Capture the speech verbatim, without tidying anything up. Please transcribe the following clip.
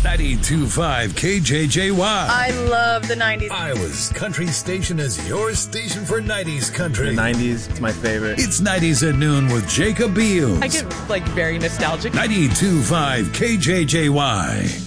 ninety-two point five K J J Y. I love the nineties. Iowa's country station is your station for nineties country. The nineties, it's my favorite. It's nineties at noon with Jacob Beals. I get, like, very nostalgic. ninety-two point five K J J Y.